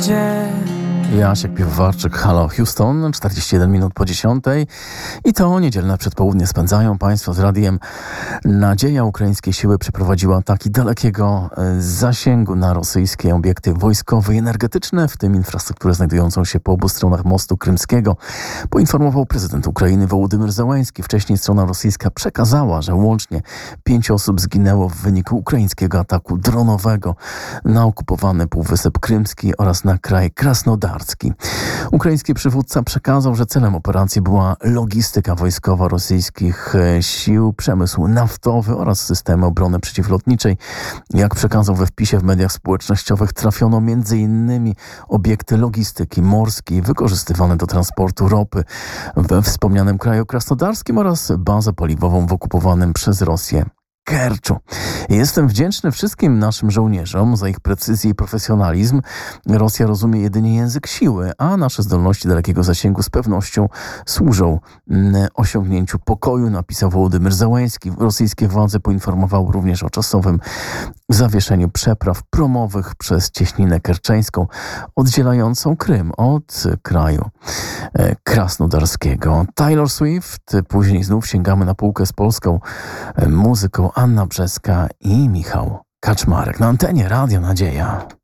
gdzie. Jasiek Piwowarczyk, Halo Houston, 41 minut po 10. I to niedzielne przedpołudnie spędzają Państwo z radiem. Nadzieja. Ukraińskie siły przeprowadziły ataki dalekiego zasięgu na rosyjskie obiekty wojskowe i energetyczne, w tym infrastrukturę znajdującą się po obu stronach mostu krymskiego. Poinformował prezydent Ukrainy Wołodymyr Zełenski. Wcześniej strona rosyjska przekazała, że łącznie 5 osób zginęło w wyniku ukraińskiego ataku dronowego na okupowany Półwysep Krymski oraz na kraj Krasnodarski. Ukraiński przywódca przekazał, że celem operacji była logistyka wojskowa rosyjskich sił, przemysł naftowy oraz systemy obrony przeciwlotniczej. Jak przekazał we wpisie w mediach społecznościowych, trafiono m.in. obiekty logistyki morskiej wykorzystywane do transportu ropy we wspomnianym kraju krasnodarskim oraz bazę paliwową w okupowanym przez Rosję Kerczu. Jestem wdzięczny wszystkim naszym żołnierzom za ich precyzję i profesjonalizm. Rosja rozumie jedynie język siły, a nasze zdolności dalekiego zasięgu z pewnością służą osiągnięciu pokoju, napisał Wołodymyr Zełenski. Rosyjskie władze poinformowały również o czasowym zawieszeniu przepraw promowych przez cieśninę kerczeńską oddzielającą Krym od kraju krasnodarskiego. Taylor Swift, później znów sięgamy na półkę z polską muzyką. Anna Brzeska i Michał Kaczmarek na antenie Radio Nadzieja.